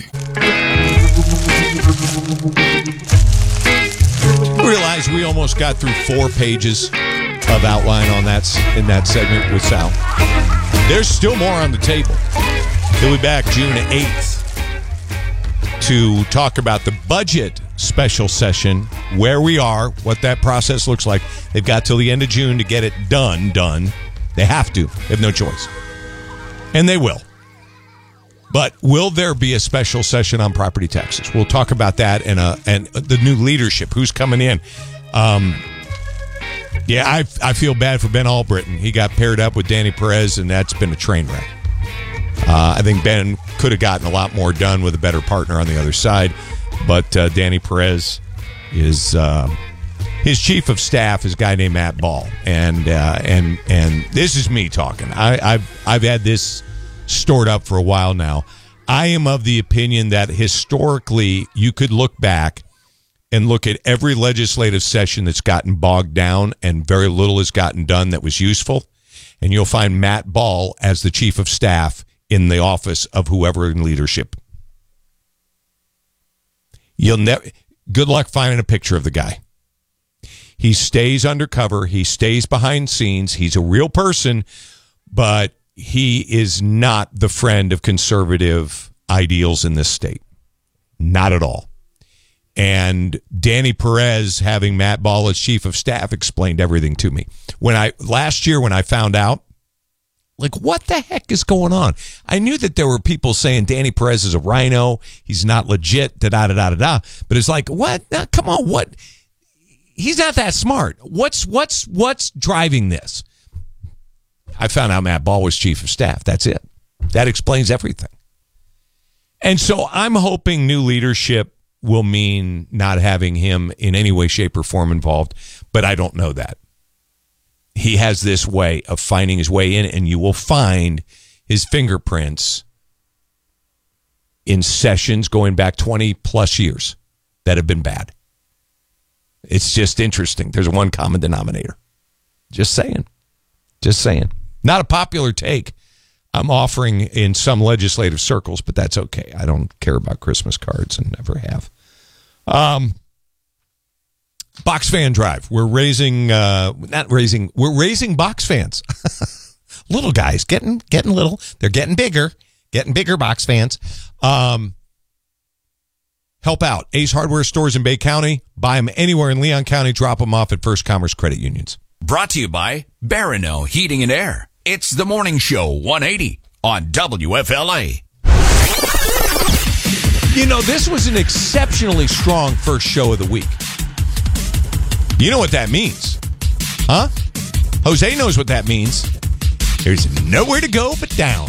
Realize we almost got through four pages of outline on that in that segment with Sal. There's still more on the table. He'll be back June eighth to talk about the budget special session, where we are, what that process looks like. They've got till the end of June to get it done, done. They have to. They have no choice. And they will. But will there be a special session on property taxes? We'll talk about that and uh, and the new leadership, who's coming in. Um, yeah, I I feel bad for Ben Albritton. He got paired up with Danny Perez, and that's been a train wreck. Uh, I think Ben could have gotten a lot more done with a better partner on the other side. But uh, Danny Perez is uh, his chief of staff is a guy named Matt Ball, and uh, and and this is me talking. I, I've I've had this stored up for a while now. I am of the opinion that historically you could look back and look at every legislative session that's gotten bogged down and very little has gotten done that was useful, and you'll find Matt Ball as the chief of staff in the office of whoever in leadership. You'll never. Good luck finding a picture of the guy. He stays undercover. He stays behind scenes. He's a real person, but he is not the friend of conservative ideals in this state. Not at all. And Danny Perez, having Matt Ball as chief of staff, explained everything to me. When I last year, when I found out, like, what the heck is going on? I knew that there were people saying Danny Perez is a rhino. He's not legit, da-da-da-da-da. But it's like, what? Now, come on, what? He's not that smart. What's what's what's driving this? I found out Matt Ball was chief of staff. That's it. That explains everything. And so I'm hoping new leadership will mean not having him in any way, shape, or form involved. But I don't know that. He has this way of finding his way in, and you will find his fingerprints in sessions going back twenty plus years that have been bad. It's just interesting. There's one common denominator. Just saying. Just saying. Not a popular take I'm offering in some legislative circles, but that's okay. I don't care about Christmas cards and never have. Um. Box Fan Drive. We're raising, uh, not raising, we're raising box fans. Little guys, getting getting little. They're getting bigger, getting bigger box fans. Um, help out. Ace Hardware stores in Bay County. Buy them anywhere in Leon County. Drop them off at First Commerce Credit Unions. Brought to you by Barano Heating and Air. It's the Morning Show one eighty on W F L A. You know, this was an exceptionally strong first show of the week. You know what that means, huh? Jose knows what that means. There's nowhere to go but down.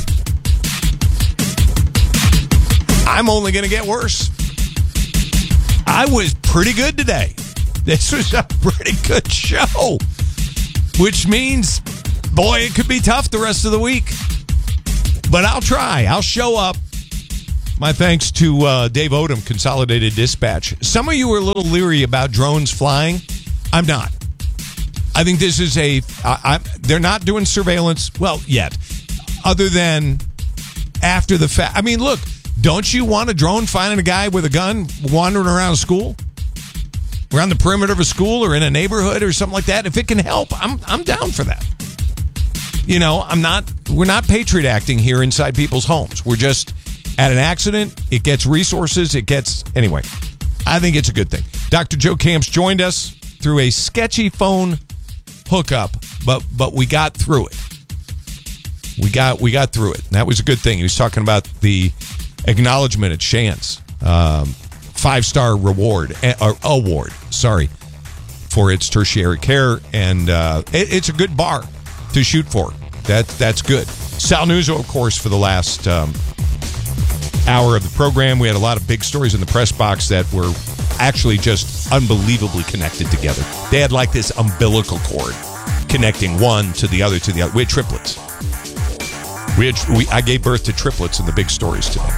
I'm only going to get worse. I was pretty good today. This was a pretty good show, which means, boy, it could be tough the rest of the week. But I'll try. I'll show up. My thanks to uh, Dave Odom, Consolidated Dispatch. Some of you are a little leery about drones flying. I'm not. I think this is a... I, I, they're not doing surveillance, well, yet. Other than after the fact. I mean, look, don't you want a drone finding a guy with a gun wandering around a school? Around the perimeter of a school or in a neighborhood or something like that? If it can help, I'm I'm down for that. You know, I'm not, we're not Patriot acting here inside people's homes. We're just at an accident. It gets resources. It gets, anyway, I think it's a good thing. Doctor Joe Camps joined us through a sketchy phone hookup, but but we got through it. We got we got through it. And that was a good thing. He was talking about the acknowledgement at Shands, um, five-star reward, or award, sorry, for its tertiary care. And uh, it, it's a good bar to shoot for. That, that's good. Sal Nuzzo, of course, for the last um, hour of the program. We had a lot of big stories in the press box that were actually just unbelievably connected together. They had like this umbilical cord connecting one to the other to the other. We had triplets. We had, we, I gave birth to triplets in the big stories today.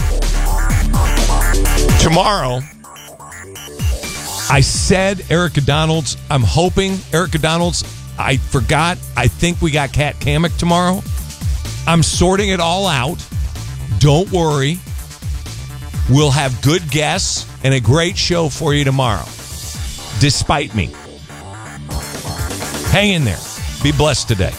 Tomorrow, I said Erica Donalds. I'm hoping Erica Donalds. I forgot. I think we got Kat Kamek tomorrow. I'm sorting it all out. Don't worry. We'll have good guests and a great show for you tomorrow, despite me. Hang in there. Be blessed today.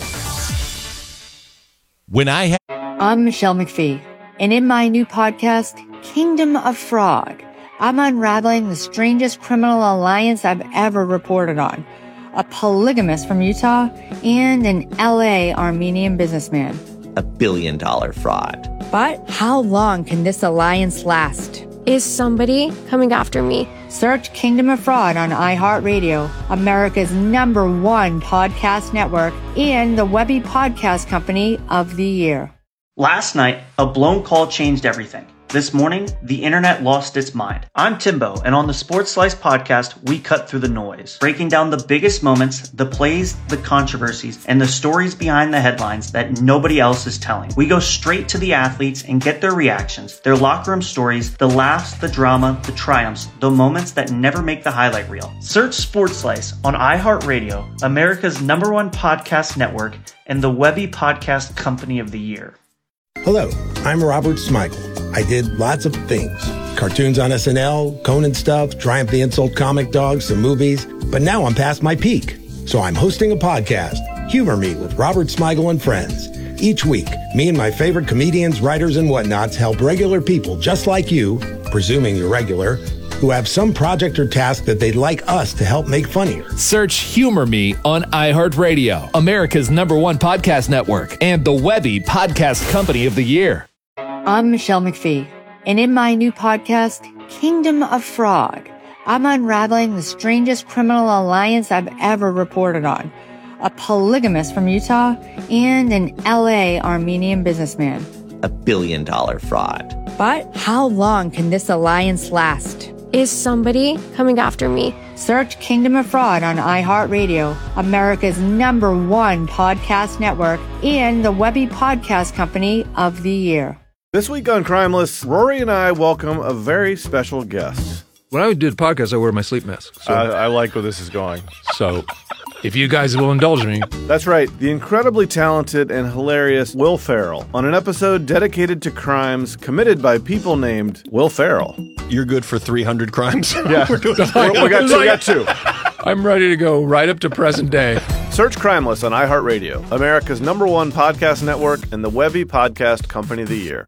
When I ha- I'm Michelle McPhee, and in my new podcast, Kingdom of Fraud, I'm unraveling the strangest criminal alliance I've ever reported on. A polygamist from Utah and an L A Armenian businessman. A billion dollar fraud. But how long can this alliance last? Is somebody coming after me? Search Kingdom of Fraud on iHeartRadio, America's number one podcast network, and the Webby Podcast Company of the Year. Last night, a blown call changed everything. This morning, the internet lost its mind. I'm Timbo, and on the Sports Slice podcast, we cut through the noise, breaking down the biggest moments, the plays, the controversies, and the stories behind the headlines that nobody else is telling. We go straight to the athletes and get their reactions, their locker room stories, the laughs, the drama, the triumphs, the moments that never make the highlight reel. Search Sports Slice on iHeartRadio, America's number one podcast network, and the Webby Podcast Company of the Year. Hello, I'm Robert Smigel. I did lots of things. Cartoons on S N L, Conan stuff, Triumph the Insult Comic Dog, some movies. But now I'm past my peak. So I'm hosting a podcast, Humor Me with Robert Smigel and Friends. Each week, me and my favorite comedians, writers, and whatnots help regular people just like you, presuming you're regular, who have some project or task that they'd like us to help make funnier. Search Humor Me on iHeartRadio, America's number one podcast network, and the Webby Podcast Company of the Year. I'm Michelle McPhee, and in my new podcast, Kingdom of Fraud, I'm unraveling the strangest criminal alliance I've ever reported on. A polygamist from Utah and an L A Armenian businessman. A billion dollar fraud. But how long can this alliance last? Is somebody coming after me? Search Kingdom of Fraud on iHeartRadio, America's number one podcast network, and the Webby Podcast Company of the Year. This week on Crimeless, Rory and I welcome a very special guest. When I do the podcast, I wear my sleep mask. So, I, I like where this is going. So, if you guys will indulge me. That's right, the incredibly talented and hilarious Will Ferrell on an episode dedicated to crimes committed by people named Will Ferrell. You're good for three hundred crimes? Yeah, We're doing we got two. We got two. I'm ready to go right up to present day. Search Crimeless on iHeartRadio, America's number one podcast network, and the Webby Podcast Company of the Year.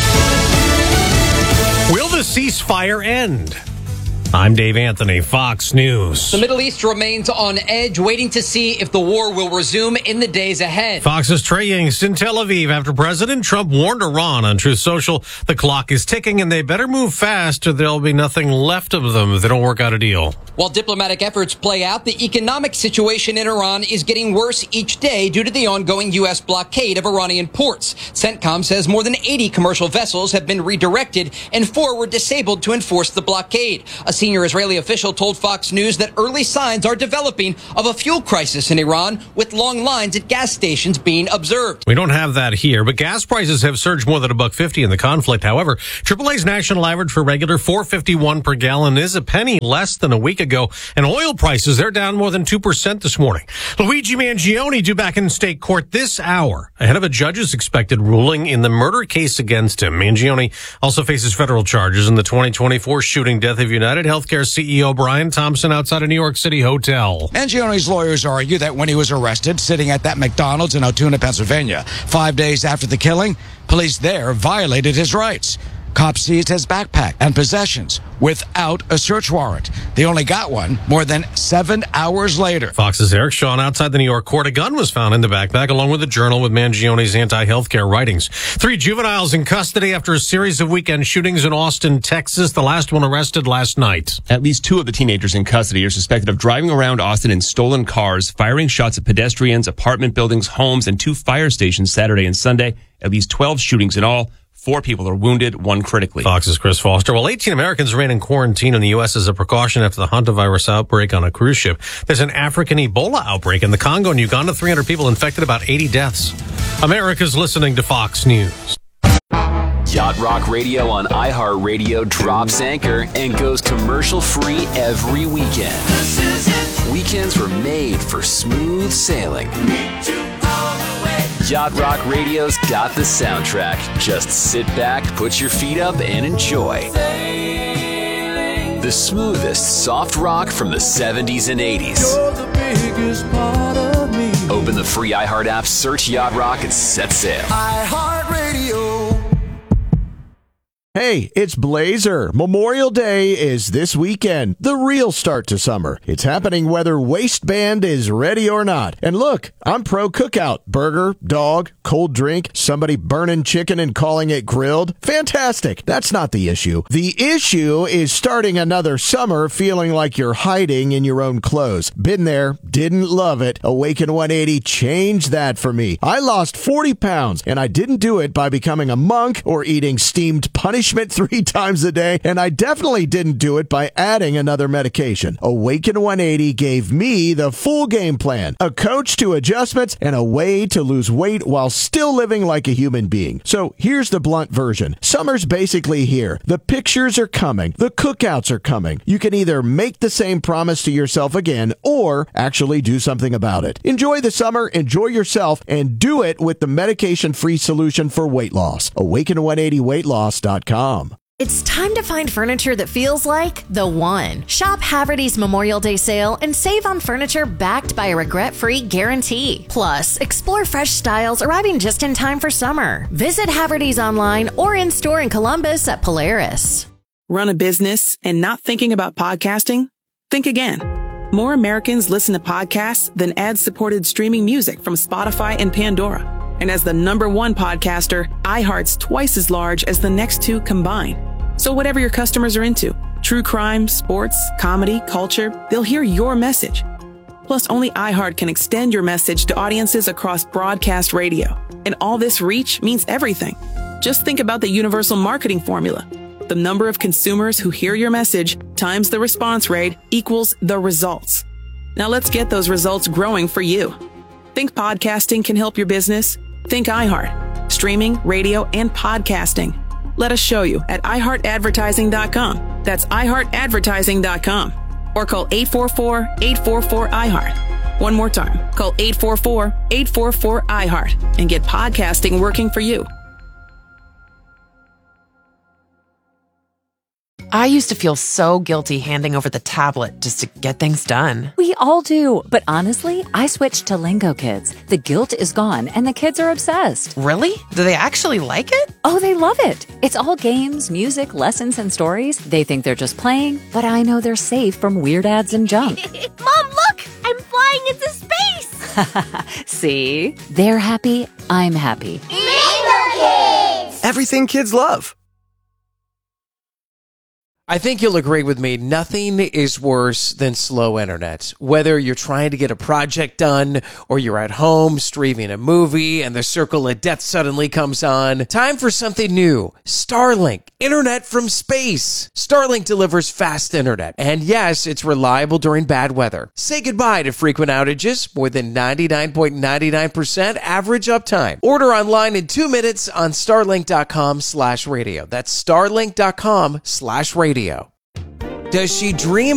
Will the ceasefire end? I'm Dave Anthony, Fox News. The Middle East remains on edge, waiting to see if the war will resume in the days ahead. Fox's Trey Yingst in Tel Aviv after President Trump warned Iran on Truth Social the clock is ticking and they better move fast or there'll be nothing left of them if they don't work out a deal. While diplomatic efforts play out, the economic situation in Iran is getting worse each day due to the ongoing U S blockade of Iranian ports. CENTCOM says more than eighty commercial vessels have been redirected and four were disabled to enforce the blockade. A senior Israeli official told Fox News that early signs are developing of a fuel crisis in Iran, with long lines at gas stations being observed. We don't have that here, but gas prices have surged more than a buck fifty in the conflict. However, triple A's national average for regular four fifty-one per gallon is a penny less than a week ago. ago. And oil prices, they're down more than two percent this morning. Luigi Mangione due back in state court this hour ahead of a judge's expected ruling in the murder case against him. Mangione also faces federal charges in the twenty twenty-four shooting death of United Healthcare C E O Brian Thompson outside a New York City hotel. Mangione's lawyers argue that when he was arrested, sitting at that McDonald's in Altoona, Pennsylvania, five days after the killing, police there violated his rights. Cops seized his backpack and possessions without a search warrant. They only got one more than seven hours later. Fox's Eric Shawn outside the New York court. A gun was found in the backpack along with a journal with Mangione's anti-healthcare writings. Three juveniles in custody after a series of weekend shootings in Austin, Texas. The last one arrested last night. At least two of the teenagers in custody are suspected of driving around Austin in stolen cars, firing shots at pedestrians, apartment buildings, homes, and two fire stations Saturday and Sunday. At least twelve shootings in all. Four people are wounded, one critically. Fox's Chris Foster. Well, eighteen Americans remain in quarantine in the U S as a precaution after the hantavirus outbreak on a cruise ship. There's an African Ebola outbreak in the Congo and Uganda. three hundred people infected, about eighty deaths. America's listening to Fox News. Yacht Rock Radio on iHeartRadio drops anchor and goes commercial-free every weekend. Weekends were made for smooth sailing. Yacht Rock Radio's got the soundtrack. Just sit back, put your feet up, and enjoy. The smoothest soft rock from the seventies and eighties. Open the free iHeart app, search Yacht Rock, and set sail. iHeartRadio. Hey, it's Blazer. Memorial Day is this weekend, the real start to summer. It's happening whether waistband is ready or not. And look, I'm pro cookout. Burger, dog, cold drink, somebody burning chicken and calling it grilled. Fantastic. That's not the issue. The issue is starting another summer feeling like you're hiding in your own clothes. Been there, didn't love it. Awaken one eighty changed that for me. I lost forty pounds, and I didn't do it by becoming a monk or eating steamed punishment three times a day, and I definitely didn't do it by adding another medication. Awaken one eighty gave me the full game plan, a coach to adjustments, and a way to lose weight while still living like a human being. So here's the blunt version. Summer's basically here. The pictures are coming. The cookouts are coming. You can either make the same promise to yourself again or actually do something about it. Enjoy the summer, enjoy yourself, and do it with the medication-free solution for weight loss. awaken one eighty weight loss dot com. It's time to find furniture that feels like the one. Shop Haverty's Memorial Day sale and save on furniture backed by a regret-free guarantee. Plus, explore fresh styles arriving just in time for summer. Visit Haverty's online or in-store in Columbus at Polaris. Run a business and not thinking about podcasting? Think again. More Americans listen to podcasts than ad-supported streaming music from Spotify and Pandora. And as the number one podcaster, iHeart's twice as large as the next two combined. So whatever your customers are into, true crime, sports, comedy, culture, they'll hear your message. Plus, only iHeart can extend your message to audiences across broadcast radio. And all this reach means everything. Just think about the universal marketing formula. The number of consumers who hear your message times the response rate equals the results. Now let's get those results growing for you. Think podcasting can help your business? Think iHeart. Streaming, radio, and podcasting. Let us show you at i heart advertising dot com. That's i heart advertising dot com. Or call eight four four, eight four four, I heart. One more time. Call eight four four, eight four four, I heart and get podcasting working for you. I used to feel so guilty handing over the tablet just to get things done. We all do. But honestly, I switched to Lingo Kids. The guilt is gone and the kids are obsessed. Really? Do they actually like it? Oh, they love it. It's all games, music, lessons, and stories. They think they're just playing, but I know they're safe from weird ads and junk. Mom, look! I'm flying into space! See? They're happy. I'm happy. Lingo Kids! Everything kids love. I think you'll agree with me, nothing is worse than slow internet. Whether you're trying to get a project done or you're at home streaming a movie and the circle of death suddenly comes on, time for something new. Starlink, internet from space. Starlink delivers fast internet. And yes, it's reliable during bad weather. Say goodbye to frequent outages, more than ninety-nine point nine nine percent average uptime. Order online in two minutes on starlink.com slash radio. That's starlink.com slash radio. Does she dream